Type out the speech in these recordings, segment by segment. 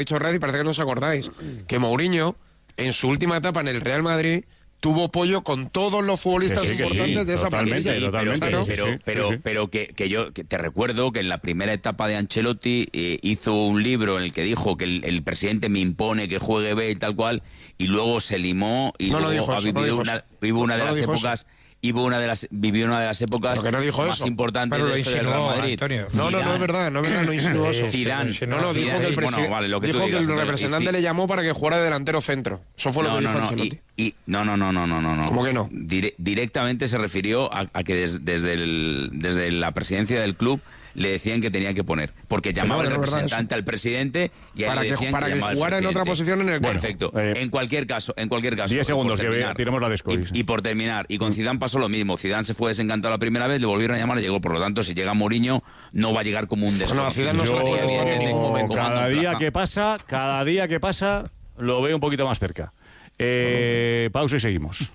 dicho Red y parece que no os acordáis, que Mourinho, en su última etapa en el Real Madrid, tuvo pollo con todos los futbolistas importantes de esa plantilla. Pero que yo te recuerdo que en la primera etapa de Ancelotti hizo un libro en el que dijo que el presidente me impone que juegue B y tal cual, y luego se limó y vivió una de las épocas... Vivió una de las épocas más importantes de la historia del Real Madrid. No es verdad, no insinuó eso. Zidane. Dijo que el presidente, dijo que el representante le llamó para que jugara de delantero centro. Eso fue lo que dijo Ancelotti. No. ¿Cómo que no? Directamente se refirió a que desde la presidencia del club le decían que tenía que poner, porque llamaba al representante al presidente y ahí le decían para que jugara en otra posición en el campo. Perfecto. En cualquier caso 10 segundos que tiremos la desco. Y por terminar, y con Zidane pasó lo mismo. Zidane se fue desencantado la primera vez, le volvieron a llamar y llegó. Por lo tanto, si llega Mourinho, no va a llegar como un desastre. Zidane no se lo hacía en ningún momento. Cada día que pasa, lo veo un poquito más cerca. Pausa y seguimos.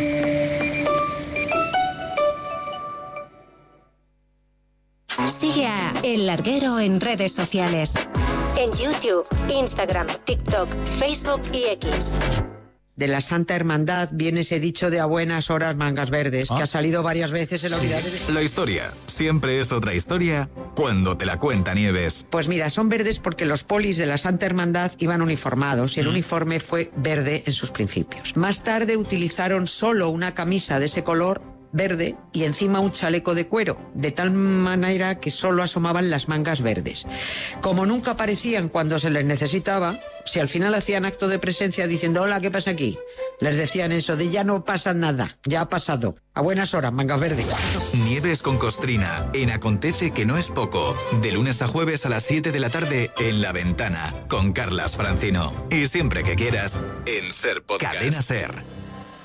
Sigue a El Larguero en redes sociales. En YouTube, Instagram, TikTok, Facebook y X. De la Santa Hermandad viene ese dicho de a buenas horas mangas verdes, que ha salido varias veces en la unidad de... La historia siempre es otra historia cuando te la cuenta Nieves. Pues mira, son verdes porque los polis de la Santa Hermandad iban uniformados y el uniforme fue verde en sus principios. Más tarde utilizaron solo una camisa de ese color verde y encima un chaleco de cuero, de tal manera que solo asomaban las mangas verdes. Como nunca aparecían cuando se les necesitaba, si al final hacían acto de presencia diciendo hola, ¿qué pasa aquí?, les decían eso de ya no pasa nada, ya ha pasado. A buenas horas, mangas verdes. Nieves con Costrina, en Acontece que no es poco. De lunes a jueves a las 7 de la tarde en La Ventana, con Carlas Francino. Y siempre que quieras, en Ser Podcast. Cadena Ser.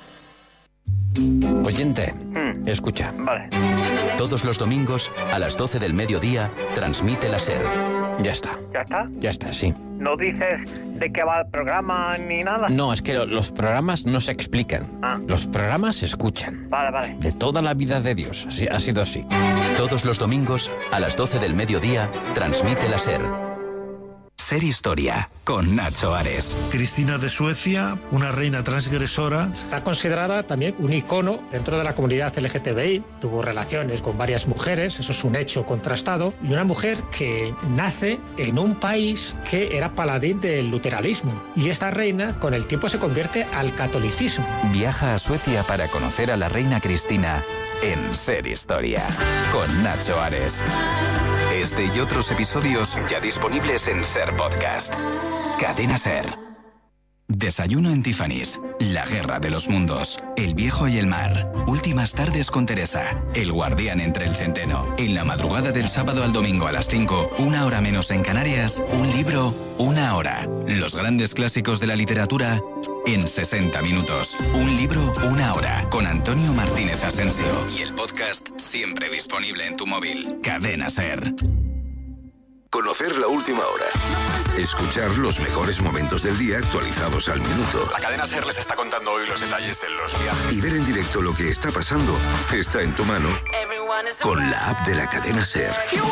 Oyente, escucha. Vale. Todos los domingos, a las 12 del mediodía, transmite la SER. Ya está. ¿Ya está? Ya está, sí. ¿No dices de qué va el programa ni nada? No, es que los programas no se explican. Los programas se escuchan. Vale. De toda la vida de Dios. Así, ha sido así. Todos los domingos, a las 12 del mediodía, transmite la SER. Ser Historia, con Nacho Ares. Cristina de Suecia, una reina transgresora. Está considerada también un icono dentro de la comunidad LGTBI. Tuvo relaciones con varias mujeres, eso es un hecho contrastado. Y una mujer que nace en un país que era paladín del luteranismo. Y esta reina, con el tiempo, se convierte al catolicismo. Viaja a Suecia para conocer a la reina Cristina en Ser Historia, con Nacho Ares. Este y otros episodios ya disponibles en Ser Podcast. Cadena Ser. Desayuno en Tiffany's. La guerra de los mundos. El viejo y el mar. Últimas tardes con Teresa. El guardián entre el centeno. En la madrugada del sábado al domingo a las 5, una hora menos en Canarias, un libro, una hora. Los grandes clásicos de la literatura en 60 minutos. Un libro, una hora. Con Antonio Martínez Asensio. Y el podcast siempre disponible en tu móvil. Cadena Ser. Conocer la última hora. Escuchar los mejores momentos del día actualizados al minuto. La cadena SER les está contando hoy los detalles de los viajes. Y ver en directo lo que está pasando está en tu mano con la app de la cadena SER.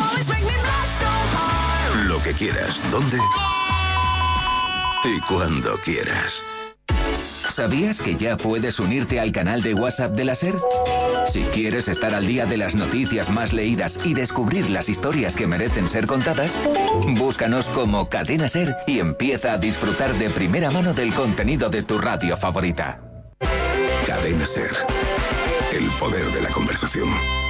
Lo que quieras, dónde y cuando quieras. ¿Sabías que ya puedes unirte al canal de WhatsApp de la SER? Si quieres estar al día de las noticias más leídas y descubrir las historias que merecen ser contadas, búscanos como Cadena SER y empieza a disfrutar de primera mano del contenido de tu radio favorita. Cadena SER. El poder de la conversación.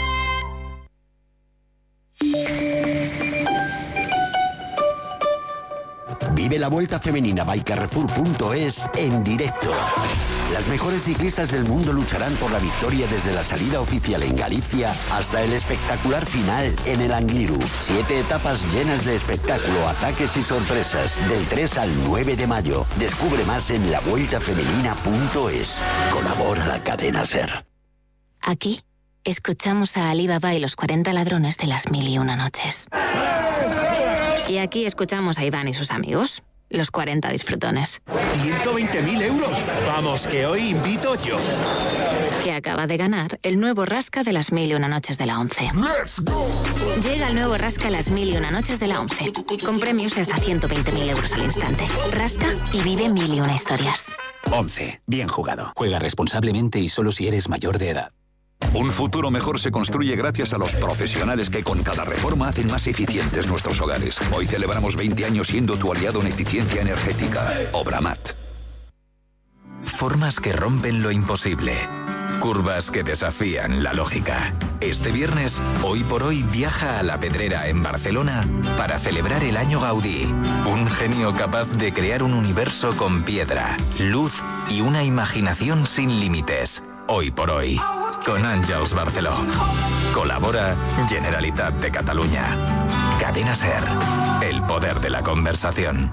Vive la Vuelta Femenina by Carrefour.es en directo. Las mejores ciclistas del mundo lucharán por la victoria desde la salida oficial en Galicia hasta el espectacular final en el Angliru. 7 etapas llenas de espectáculo, ataques y sorpresas. Del 3 al 9 de mayo. Descubre más en lavueltafemenina.es. Colabora la cadena SER. Aquí escuchamos a Ali Baba y los 40 ladrones de las 1001 noches. Y aquí escuchamos a Iván y sus amigos, los 40 disfrutones. 120.000 euros. Vamos, que hoy invito yo. Que acaba de ganar el nuevo Rasca de las 1001 noches de la 11. Llega el nuevo Rasca las 1001 noches de la 11. Con premios hasta 120.000 euros al instante. Rasca y vive 1001 historias. 11. Bien jugado. Juega responsablemente y solo si eres mayor de edad. Un futuro mejor se construye gracias a los profesionales que con cada reforma hacen más eficientes nuestros hogares. Hoy celebramos 20 años siendo tu aliado en eficiencia energética. Obramat. Formas que rompen lo imposible. Curvas que desafían la lógica. Este viernes, Hoy por Hoy viaja a La Pedrera en Barcelona para celebrar el año Gaudí. Un genio capaz de crear un universo con piedra, luz y una imaginación sin límites. Hoy por Hoy, con Àngels Barceló. Colabora Generalitat de Catalunya. Cadena SER. El poder de la conversación.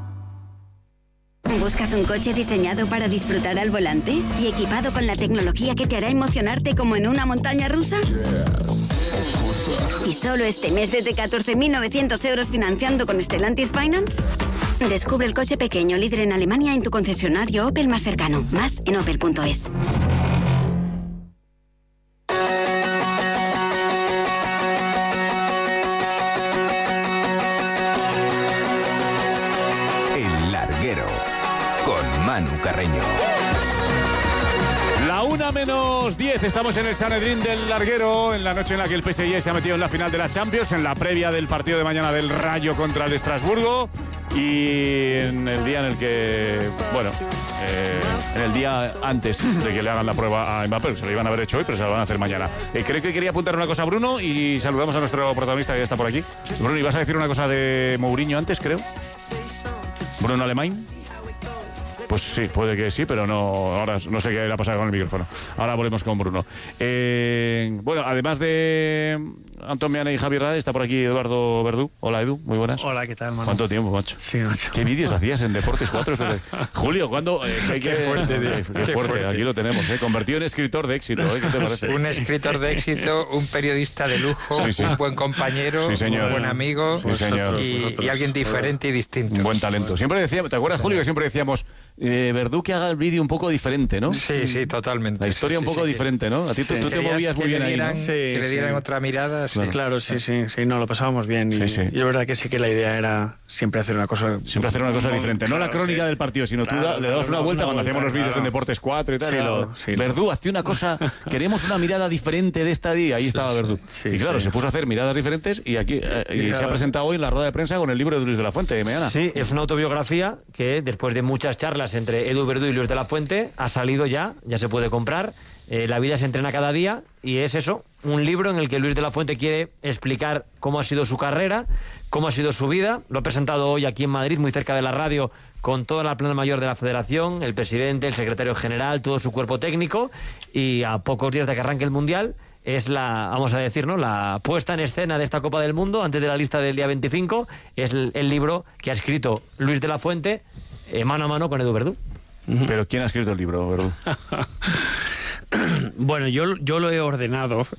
¿Buscas un coche diseñado para disfrutar al volante y equipado con la tecnología que te hará emocionarte como en una montaña rusa? ¿Y solo este mes desde 14.900 euros financiando con Stellantis Finance? Descubre el coche pequeño líder en Alemania en tu concesionario Opel más cercano. Más en opel.es. Carreño. La 1:10, estamos en el Sanedrín del Larguero, en la noche en la que el PSG se ha metido en la final de la Champions, en la previa del partido de mañana del Rayo contra el Estrasburgo y en el día en el que, bueno, en el día antes de que le hagan la prueba a Mbappé. Se lo iban a haber hecho hoy, pero se lo van a hacer mañana. Creo que quería apuntar una cosa a Bruno y saludamos a nuestro protagonista que ya está por aquí. Bruno, ¿ibas a decir una cosa de Mourinho antes, creo? Bruno Alemán. Pues sí, puede que sí, pero no. Ahora no sé qué le ha pasado con el micrófono. Ahora volvemos con Bruno. Bueno, además de Antón Meana y Javier Rade, está por aquí Eduardo Verdú. Hola, Edu, muy buenas. Hola, ¿qué tal, mano? ¿Cuánto tiempo, macho? Sí, macho. ¿Qué vídeos hacías en Deportes 4? Julio, ¿cuándo? Qué fuerte, tío. Qué fuerte, aquí lo tenemos, convertido en escritor de éxito, ¿Qué te parece? Un escritor de éxito, un periodista de lujo, sí, sí. Un buen compañero, sí, un buen amigo, sí, señor. Y alguien diferente y distinto. Un buen talento. Siempre decíamos, ¿te acuerdas, Julio, que siempre decíamos Verdú que haga el vídeo un poco diferente, ¿no? Sí, sí, totalmente. La historia un poco diferente, ¿no? A ti tú te movías muy bien ahí, ¿no? Que le dieran otra mirada. Sí. Claro, sí, no, lo pasábamos bien. Y es verdad que sí que la idea era siempre hacer una cosa... Siempre hacer una cosa diferente. No la crónica del partido, sino tú le dabas una vuelta cuando hacíamos los vídeos en Deportes 4 y tal. Verdú, hazte una cosa... Queremos una mirada diferente de esta día. Ahí estaba Verdú. Y claro, se puso a hacer miradas diferentes y aquí se ha presentado hoy en la rueda de prensa con el libro de Luis de la Fuente, de Meana. Sí, es una autobiografía que después de muchas charlas entre Edu Verdú y Luis de la Fuente ha salido ya se puede comprar. La vida se entrena cada día y es eso, un libro en el que Luis de la Fuente quiere explicar cómo ha sido su carrera, cómo ha sido su vida. Lo ha presentado hoy aquí en Madrid, muy cerca de la radio, con toda la plana mayor de la Federación, el presidente, el secretario general, todo su cuerpo técnico, y a pocos días de que arranque el Mundial es vamos a decir, ¿no?, la puesta en escena de esta Copa del Mundo antes de la lista del día 25. Es el libro que ha escrito Luis de la Fuente mano a mano con Edu Verdú. Pero ¿quién ha escrito el libro, Verdú? Bueno, yo lo he ordenado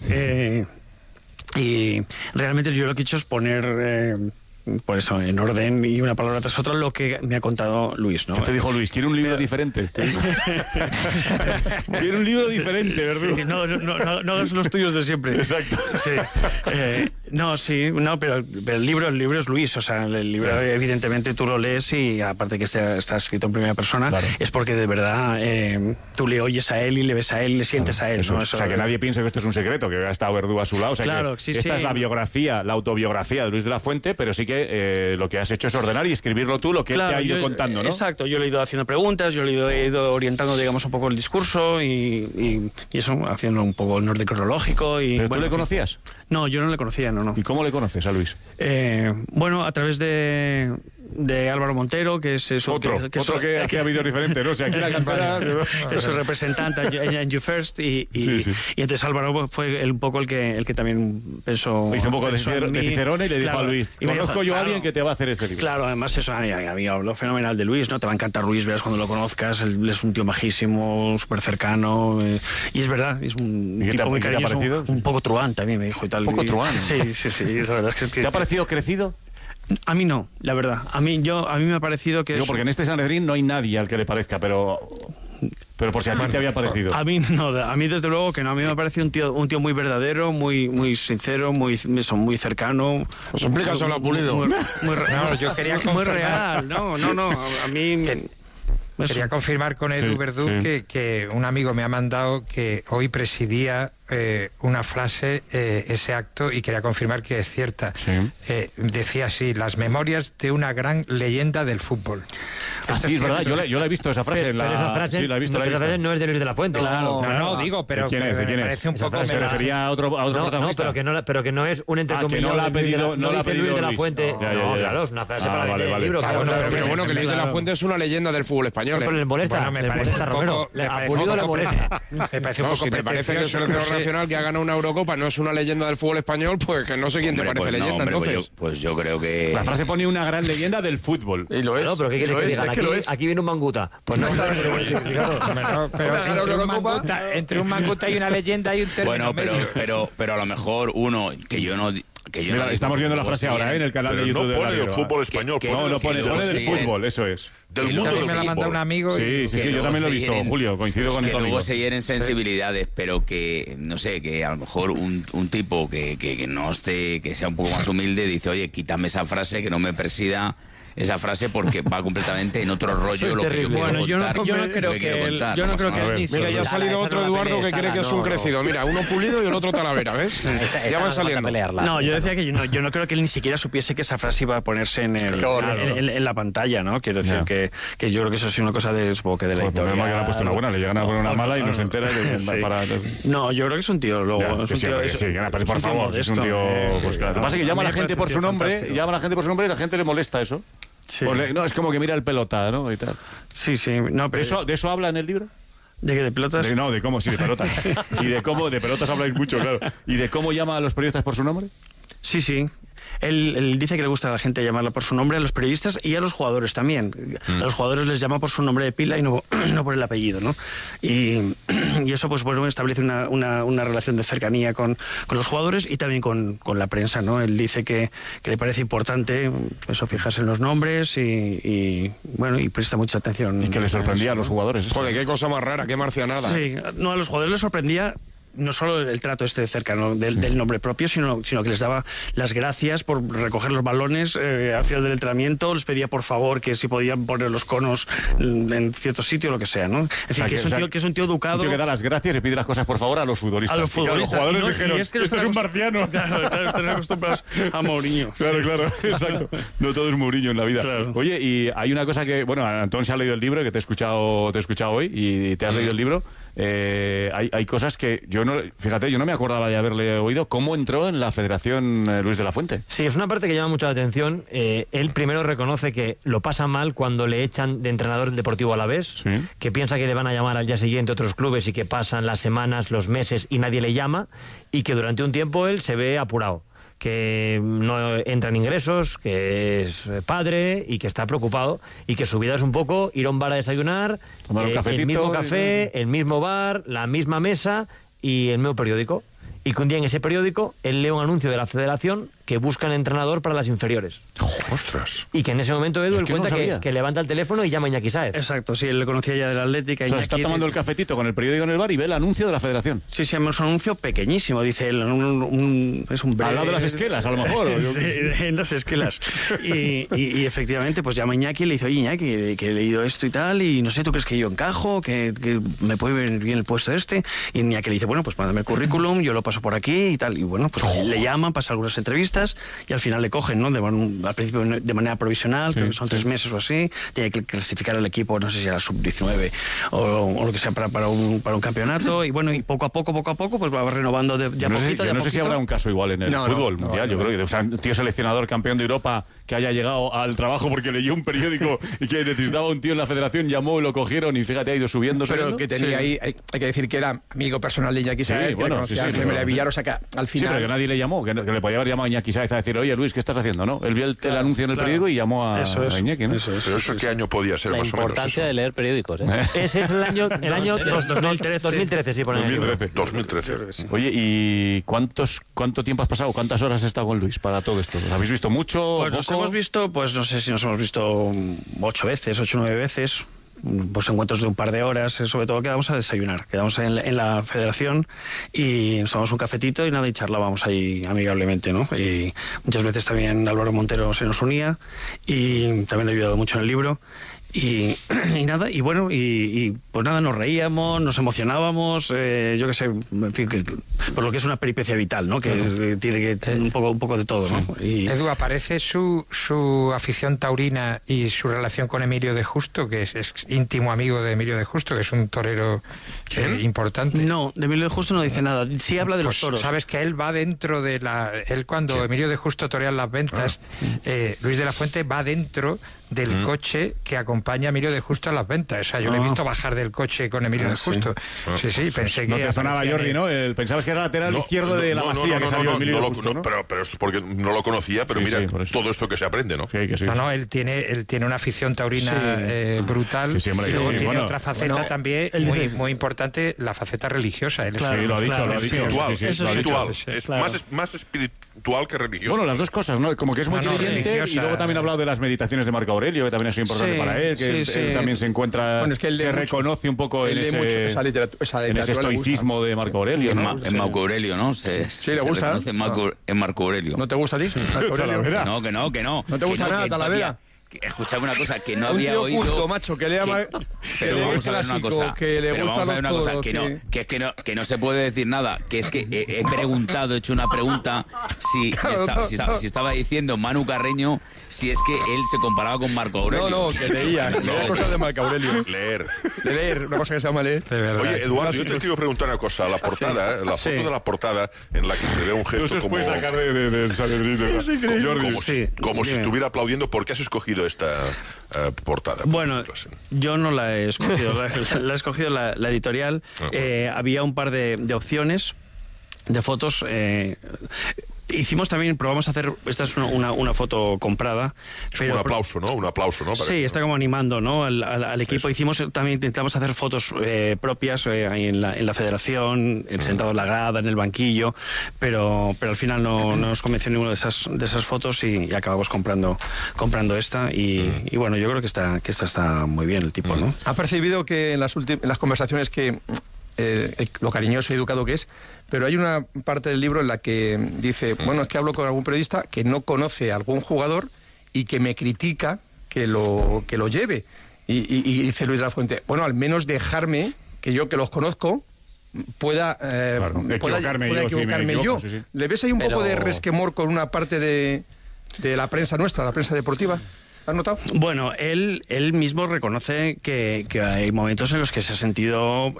y realmente yo lo que he hecho es poner por eso, en orden y una palabra tras otra, lo que me ha contado Luis, ¿no? ¿Qué te dijo Luis? ¿Quiere un libro diferente? Quiere un libro diferente, Verdú. Sí, no los tuyos de siempre. Exacto. Sí. Pero el libro es Luis, o sea, el libro evidentemente tú lo lees y aparte que está escrito en primera persona, es porque de verdad tú le oyes a él y le ves a él y le sientes a él, ¿no? Eso, o sea, que nadie piense que esto es un secreto, que ha estado Verdú a su lado. O sea, claro, que esta es la biografía, la autobiografía de Luis de la Fuente, pero sí que lo que has hecho es ordenar y escribirlo tú, lo que él te ha ido contando, ¿no? Exacto, yo le he ido haciendo preguntas, yo le he ido orientando, digamos, un poco el discurso y eso, haciendo un poco el orden cronológico. ¿Pero tú le conocías? No, yo no le conocía, no. ¿Y cómo le conoces a Luis? Bueno, a través de Álvaro Montero, que es eso, otro que hacía vídeos diferentes, ¿no? O sea, aquí la cantera es su representante en You First y entonces Álvaro fue un poco el que también pensó. Hizo un poco de Cicerone y le dijo a Luis: conozco yo a alguien que te va a hacer este libro. Claro, además eso, había hablado fenomenal de Luis, ¿no? Te va a encantar Luis, verás cuando lo conozcas, él es un tío majísimo, súper cercano, y es verdad, es un tipo muy cariñoso, un poco truán también me dijo y tal. ¿Un poco truán? Sí, la verdad es que... ¿Te ha parecido crecido? A mí no, la verdad. A mí me ha parecido que... Digo, porque en este Sanedrín no hay nadie al que le parezca, pero por si a ti te había parecido. A mí no, a mí desde luego que no. A mí me ha parecido un tío muy verdadero, muy sincero, muy cercano. Pues explícaselo a Pulido. No, yo quería confirmar. Muy real, no. A mí... Quería confirmar con Edu Verdú que un amigo me ha mandado que hoy presidía una frase, ese acto, y quería confirmar que es cierta. Decía así: las memorias de una gran leyenda del fútbol. Sí, es verdad, yo la he visto esa frase. Pero esa frase, sí, la he visto. Esa frase no es de Luis de la Fuente. Claro. No, digo, pero ¿De quién es? me parece un poco... Se refería a otro protagonista. No, pero que no es un entrecomillado. Que no la ha pedido Luis de la Fuente. No, claro, es una frase para vale. el libro. Pero bueno, que Luis de la Fuente es una leyenda del fútbol español. Pero le molesta, me parece un poco... A Pulido le molesta. Me parece un poco si te parece que el seleccionador nacional que ha ganado una Eurocopa no es una leyenda del fútbol español, pues que no sé quién te parece leyenda, entonces. Pues yo creo que... La frase pone una gran leyenda del fútbol. Y lo es. No, pero ¿qué quieres que digan? Aquí viene un manguta. Pues no, pero entre un manguta y una leyenda hay un término medio. Pero a lo mejor uno que yo no... Mira, estamos viendo la frase ahora en el canal de YouTube. No pone del fútbol español. No pone del fútbol, eso es. Del mundo del me la manda un amigo. Sí, yo también lo he visto, Julio, coincido con que tu amigo. luego se hieren sensibilidades, pero que, no sé, que a lo mejor un tipo que no esté, que sea un poco más humilde, dice, oye, quítame esa frase, que no me presida esa frase porque va completamente en otro rollo lo que yo quiero contar. Yo no creo que mira, ya ha salido otro Eduardo que cree que es un crecido. Mira, uno Pulido y el otro Talavera, ¿ves? Ya van saliendo. No, yo decía que yo no creo que él ni siquiera supiese que esa frase iba a ponerse en la pantalla, ¿no? Quiero decir que yo creo que eso es una cosa de la editorial. Que le han puesto una buena, le llegan a poner una mala y no se entera. No, yo creo que es un tío luego. Por favor, es un tío... Lo que pasa es que llama a la gente por su nombre y la gente le molesta eso. Sí. No, es como que mira el pelota, ¿no? Y tal. Sí. No, pero... ¿De eso habla en el libro? ¿De qué? ¿De pelotas? De cómo, sí, de pelotas. Y de pelotas habláis mucho, claro. ¿Y de cómo llama a los periodistas por su nombre? Sí. Él dice que le gusta a la gente llamarla por su nombre, a los periodistas y a los jugadores también. A los jugadores les llama por su nombre de pila y no por el apellido, ¿no? Y eso, pues bueno, establece una relación de cercanía con los jugadores y también con la prensa, ¿no? Él dice que le parece importante eso, fijarse en los nombres y presta mucha atención. Y que le sorprendía a los jugadores. Joder, qué cosa más rara, qué marcianada. Sí, no, a los jugadores les sorprendía no solo el trato cercano del nombre propio, sino que les daba las gracias por recoger los balones al final del entrenamiento, les pedía por favor que si podían poner los conos en cierto sitio, lo que sea, ¿no? Es decir, que es un tío educado. Un tío que da las gracias y pide las cosas por favor a los futbolistas. A los futbolistas. Claro, los jugadores dijeron, esto es un marciano. Claro, están acostumbrados a Mourinho. Claro, exacto. No todo es Mourinho en la vida. Claro. Oye, y hay una cosa que, bueno, Antón se ha leído el libro, que te he escuchado hoy y te has leído el libro. Hay cosas que yo no me acordaba de haberle oído. ¿Cómo entró en la Federación Luis de la Fuente? Sí, es una parte que llama mucho la atención. Él primero reconoce que lo pasa mal cuando le echan de entrenador del Deportivo Alavés, que piensa que le van a llamar al día siguiente otros clubes y que pasan las semanas, los meses y nadie le llama, y que durante un tiempo él se ve apurado, que no entran ingresos, que es padre y que está preocupado y que su vida es un poco ir a un bar a desayunar, el mismo café, el mismo bar, la misma mesa y el mismo periódico. Y que un día en ese periódico él lee un anuncio de la Federación que buscan entrenador para las inferiores. ¡Ostras! Y que en ese momento Edu cuenta que levanta el teléfono y llama a Iñaki Sáez. Exacto, sí, él le conocía ya del Atlético. O sea, está tomando el cafetito con el periódico en el bar y ve el anuncio de la Federación. Sí, es un anuncio pequeñísimo, dice él. Es un breve... Al lado de las esquelas, a lo mejor. Sí, en las esquelas. Y efectivamente, pues llama a Iñaki y le dice, oye, Iñaki, que he leído esto y tal, y no sé, ¿tú crees que yo encajo? ¿Que me puede venir bien el puesto este? Y Iñaki le dice, bueno, pues mándame el currículum, yo lo paso por aquí y tal. Y bueno, pues le llaman, pasa algunas entrevistas y al final le cogen, ¿no? Al principio de manera provisional, creo que son 3 meses o así, tiene que clasificar al equipo, no sé si era sub-19 o lo que sea para un campeonato, y bueno, y poco a poco pues va renovando no sé si habrá un caso igual en el fútbol mundial. Yo creo que, o sea, un tío seleccionador campeón de Europa que haya llegado al trabajo porque leyó un periódico y que necesitaba un tío en la Federación, llamó y lo cogieron y fíjate, ha ido subiendo. Pero que tenía ahí, hay que decir que era amigo personal de Iñaki Sáez, que conocía a Gemela de Villar, o sea que al final... Sí, pero que nadie le llamó, que le podía haber llamado a Iñaki quizás a decir, oye, Luis, ¿qué estás haciendo? ¿No? Él vio el anuncio en el periódico y llamó a Iñaki, ¿no? Pero eso ¿qué año podía ser, más o menos? La importancia de leer periódicos, ¿eh? Ese es el año 2013, sí, pone 2013. Oye, ¿y cuánto tiempo has pasado? ¿Cuántas horas has estado con Luis para todo esto? ¿Lo habéis visto mucho? Pues nos hemos visto, pues no sé si nos hemos visto 8 o 9 veces. Pues encuentros de un par de horas, sobre todo quedamos a desayunar, quedamos en la federación y nos tomamos un cafetito y nada, y charlábamos ahí amigablemente, ¿no? Y muchas veces también Álvaro Montero se nos unía y también le ha ayudado mucho en el libro. Y nada, y bueno, y pues nada, nos reíamos, nos emocionábamos, yo qué sé, en fin, por lo que es una peripecia vital, ¿no? Que tiene que un poco de todo, ¿no? Y... Edu, ¿aparece su afición taurina y su relación con Emilio de Justo, que es íntimo amigo de Emilio de Justo, que es un torero importante? No, de Emilio de Justo no dice nada, sí habla de los toros. Sabes que él va dentro de él cuando Emilio de Justo torea las ventas, Luis de la Fuente va dentro del coche que acompaña a Emilio de Justo a las ventas. O sea, yo le he visto bajar del coche con Emilio de Justo. Sí, pensé que... No te sonaba, Jordi, ¿no? Pensabas que era lateral izquierdo de la Masía que salió Emilio de Justo, ¿no? Pero esto es porque no lo conocía, pero mira, todo esto que se aprende, ¿no? No, él tiene una afición taurina brutal. Y luego tiene otra faceta también muy importante, la faceta religiosa. Sí, lo ha dicho. Espiritual. Es más espiritual que religioso. Bueno, las dos cosas, ¿no? Como que es muy creyente y luego también ha hablado de las meditaciones de Marco Aurelio, que también es importante para él, que él también se encuentra, se reconoce un poco en ese estoicismo de Marco Aurelio, ¿no? En Marco Aurelio, ¿no? Sí, le gusta. En Marco Aurelio. ¿No te gusta a ti? Talavera. No, que no. ¿No te gusta nada, Talavera? Escuchame una cosa, que no había oído... Culto, macho, que lea pero vamos a ver una cosa, que no se puede decir nada, que es que he hecho una pregunta si estaba diciendo Manu Carreño, si es que él se comparaba con Marco Aurelio. No, que leía cosas de Marco Aurelio. Leer, una cosa que se llama leer. Oye, Eduardo, yo te quiero preguntar una cosa, la portada, la foto de la portada en la que se ve un gesto como... puede sacar del Sanedrín como si estuviera aplaudiendo. ¿Por qué has escogido esta portada? Bueno, yo no la he escogido, la ha escogido la editorial. Había un par de opciones de fotos. Probamos a hacer, esta es una foto comprada. Pero un aplauso, ¿no? Sí, está como animando, ¿no? al equipo. Intentamos hacer fotos propias ahí en la federación, sentado en la grada, en el banquillo, pero al final no nos convenció ninguna de esas fotos y acabamos comprando esta y bueno, yo creo que esta está muy bien el tipo, ¿no? ¿Ha percibido que en las conversaciones que lo cariñoso y educado que es, pero hay una parte del libro en la que dice, bueno, es que hablo con algún periodista que no conoce a algún jugador y que me critica que lo lleve? Y dice Luis de la Fuente, bueno, al menos dejarme, que yo que los conozco, pueda equivocarme yo. Sí. ¿Le ves ahí un poco de resquemor con una parte de la prensa nuestra, la prensa deportiva? ¿Has notado? Bueno, él mismo reconoce que hay momentos en los que se ha sentido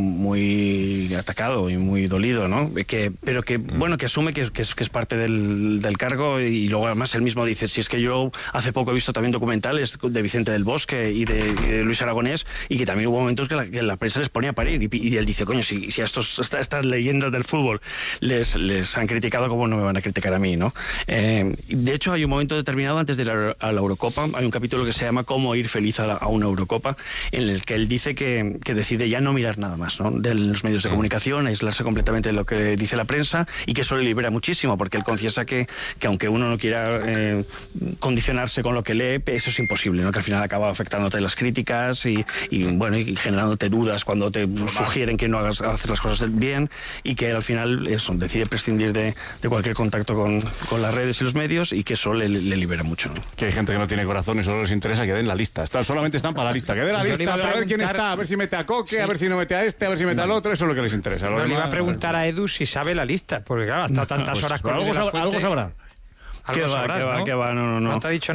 muy atacado y muy dolido, ¿no? Pero que asume que es parte del cargo y luego además él mismo dice, si es que yo hace poco he visto también documentales de Vicente del Bosque y de Luis Aragonés y que también hubo momentos que la prensa les ponía a parir y él dice, coño, si a estas leyendas del fútbol les han criticado, ¿cómo no me van a criticar a mí, no? De hecho, hay un momento determinado antes de la Eurocopa, hay un capítulo que se llama Cómo ir feliz a una Eurocopa, en el que él dice que decide ya no mirar nada más, ¿no? De los medios de comunicación, aislarse completamente de lo que dice la prensa y que eso le libera muchísimo, porque él confiesa que aunque uno no quiera condicionarse con lo que lee, eso es imposible, ¿no? Que al final acaba afectándote las críticas y generándote dudas cuando te sugieren que no hagas las cosas bien y que al final decide prescindir de cualquier contacto con las redes y los medios y que eso le libera mucho, ¿no? Que hay gente que no tiene corazón y solo les interesa que den la lista. Solamente están para la lista. Que den la lista, a ver quién está, a ver si mete a Coque, a ver si no mete a este, a ver si mete al otro. Eso es lo que les interesa. Le iba a preguntar a Edu si sabe la lista, porque claro, ha estado tantas horas con algo sabrá. ¿Qué va? No. ¿No te ha dicho nada?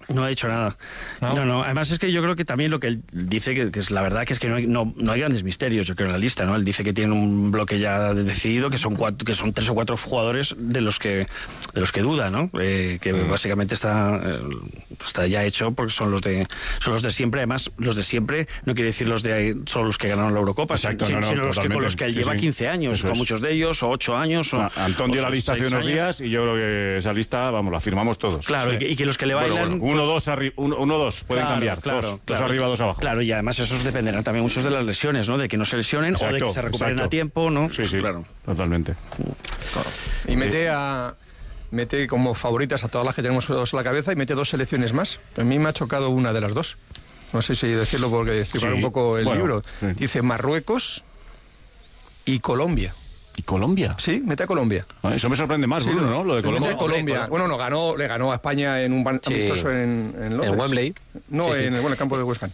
No ha dicho nada. No. Además es que yo creo que también lo que él dice, que es la verdad, que es que no hay grandes misterios, yo creo, en la lista, ¿no? Él dice que tiene un bloque ya decidido, que son 3 o 4 jugadores de los que duda, ¿no? Que básicamente está ya hecho porque son los de siempre. Además, los de siempre no quiere decir solo los que ganaron la Eurocopa, exacto, sino con los que él lleva 15 años, con muchos de ellos, o 8 años. Antón dio la lista hace unos días y yo creo que esa lista, la firmamos todos. Claro, y que los que le bailan... Bueno. 1-2 pueden cambiar. Dos arriba, 2 abajo. Claro, y además esos dependerán también muchos de las lesiones, ¿no? De que no se lesionen o de que se recuperen a tiempo, ¿no? Sí, claro. Totalmente. Claro. Y mete como favoritas a todas las que tenemos en la cabeza y mete 2 selecciones más. A mí me ha chocado una de las 2. No sé si decirlo porque destripar un poco el libro. Sí. Dice Marruecos y Colombia. ¿Y Colombia? Sí, mete a Colombia. Eso me sorprende más, Bruno, ¿no? Lo de Colombia. Mete a Colombia. Bueno, le ganó a España en un amistoso en Londres. En Wembley. No, en el campo de West Ham.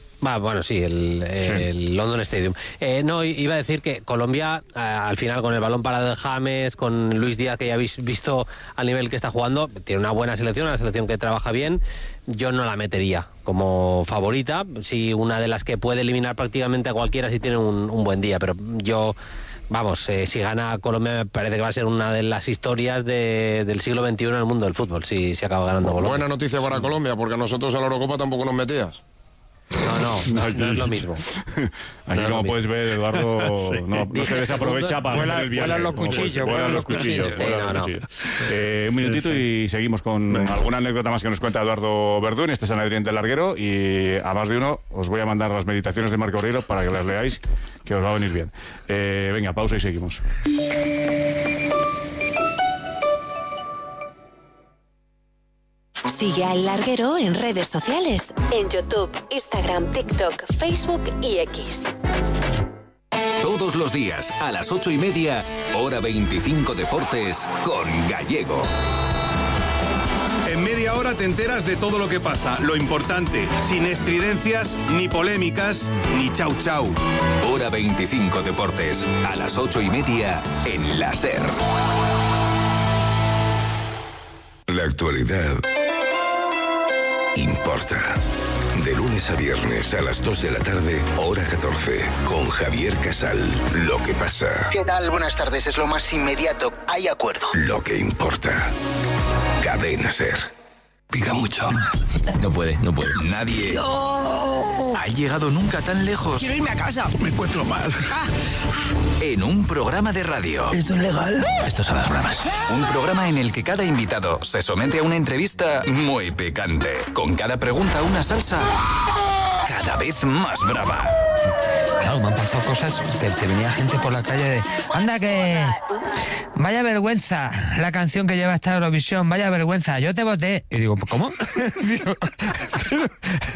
El London Stadium. No, iba a decir que Colombia, al final, con el balón parado de James, con Luis Díaz, que ya habéis visto al nivel que está jugando, tiene una buena selección, una selección que trabaja bien. Yo no la metería como favorita, sí, una de las que puede eliminar prácticamente a cualquiera si tiene un buen día, pero yo... si gana Colombia me parece que va a ser una de las historias del siglo XXI en el mundo del fútbol, si acaba ganando Colombia. Buena noticia para Colombia, porque a nosotros a la Eurocopa tampoco nos metías. No es lo mismo. Aquí, como puedes ver, Eduardo no se desaprovecha para hacer el viaje. Vuelan los cuchillos. Un minutito y seguimos con alguna anécdota más que nos cuenta Eduardo Verdún. Este es Sanedrín del Larguero y a más de uno os voy a mandar las meditaciones de Marco Oreiro para que las leáis, que os va a venir bien. Venga, pausa y seguimos. Sigue a El Larguero en redes sociales, en YouTube, Instagram, TikTok, Facebook y X. Todos los días, a las 8:30, hora 25 Deportes, con Gallego. En media hora te enteras de todo lo que pasa, lo importante, sin estridencias, ni polémicas, ni chau chau. Hora 25 Deportes, a las 8:30, en la SER. La actualidad importa. De lunes a viernes a las 2 de la tarde, hora 14, con Javier Casal. Lo que pasa. ¿Qué tal? Buenas tardes, es lo más inmediato. Hay acuerdo. Lo que importa. Cadena SER. Pica mucho. No puede. Nadie ha llegado nunca tan lejos. Quiero irme a casa. Me encuentro mal. En un programa de radio. ¿Esto es legal? Esto son las bravas. Un programa en el que cada invitado se somete a una entrevista muy picante. Con cada pregunta una salsa cada vez más brava. Claro, me han pasado cosas, te venía gente por la calle de... ¡Anda que... Vaya vergüenza la canción que lleva esta Eurovisión, vaya vergüenza, yo te voté! Y digo, ¿cómo? pero,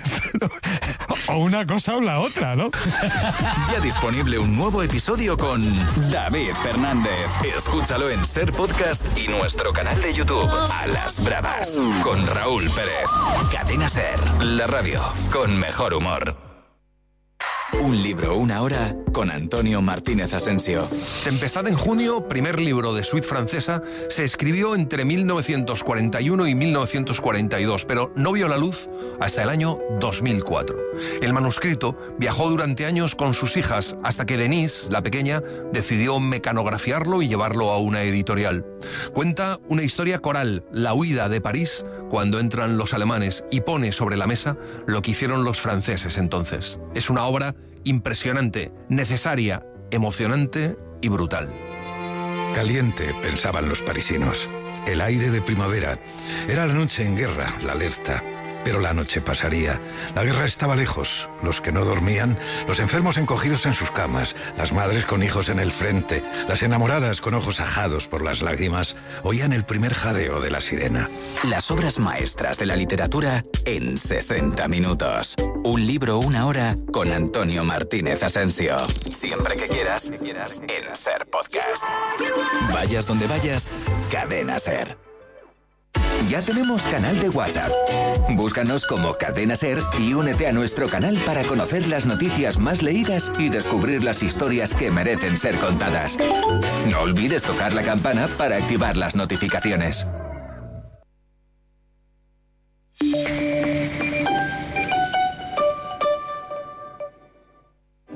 o una cosa o la otra, ¿no? Ya disponible un nuevo episodio con David Fernández. Escúchalo en SER Podcast y nuestro canal de YouTube. A las bravas, con Raúl Pérez. Cadena SER, la radio con mejor humor. Un libro, una hora, con Antonio Martínez Asensio. Tempestad en junio, primer libro de suite francesa, se escribió entre 1941 y 1942, pero no vio la luz hasta el año 2004. El manuscrito viajó durante años con sus hijas, hasta que Denise, la pequeña, decidió mecanografiarlo y llevarlo a una editorial. Cuenta una historia coral, la huida de París, cuando entran los alemanes, y pone sobre la mesa lo que hicieron los franceses entonces. Es una obra impresionante, necesaria, emocionante y brutal. Caliente, pensaban los parisinos. El aire de primavera. Era la noche en guerra, la alerta. Pero la noche pasaría. La guerra estaba lejos. Los que no dormían, los enfermos encogidos en sus camas, las madres con hijos en el frente, las enamoradas con ojos ajados por las lágrimas, oían el primer jadeo de la sirena. Las obras maestras de la literatura en 60 minutos. Un libro, una hora, con Antonio Martínez Asensio. Siempre que quieras, en SER Podcast. Vayas donde vayas, Cadena SER. Ya tenemos canal de WhatsApp. Búscanos como Cadena SER y únete a nuestro canal para conocer las noticias más leídas y descubrir las historias que merecen ser contadas. No olvides tocar la campana para activar las notificaciones.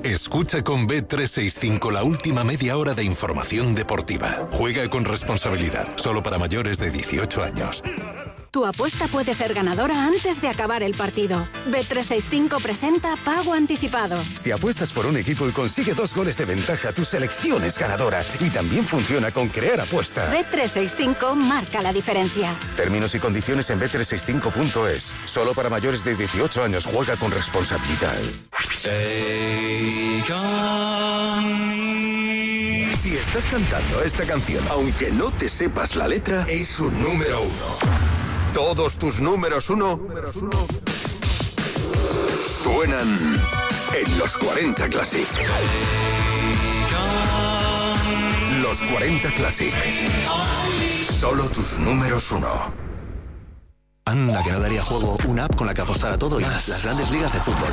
Escucha con Bet365 la última media hora de información deportiva. Juega con responsabilidad, solo para mayores de 18 años. Tu apuesta puede ser ganadora antes de acabar el partido. Bet365 presenta Pago Anticipado. Si apuestas por un equipo y consigue 2 goles de ventaja, tu selección es ganadora. Y también funciona con Crear Apuesta. Bet365 marca la diferencia. Términos y condiciones en bet365.es. Solo para mayores de 18 años. Juega con responsabilidad. Si estás cantando esta canción, aunque no te sepas la letra, es un número 1. Todos tus números 1 suenan en los 40 Classic. Los 40 Classic. Solo tus números 1. Anda, que no daría juego una app con la que apostar a todo y más. Las grandes ligas de fútbol.